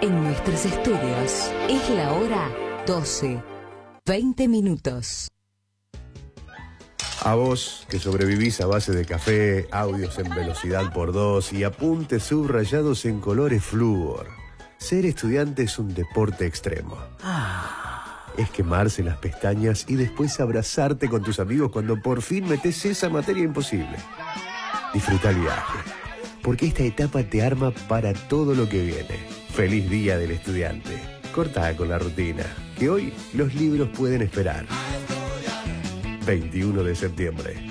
En nuestros estudios es la hora 12:20. A vos, que sobrevivís a base de café, audios en velocidad por 2 y apuntes subrayados en colores flúor. Ser estudiante es un deporte extremo. Es quemarse las pestañas y después abrazarte con tus amigos cuando por fin metés esa materia imposible. Disfruta el viaje, porque esta etapa te arma para todo lo que viene. Feliz Día del Estudiante. Cortá con la rutina, que hoy los libros pueden esperar. 21 de septiembre.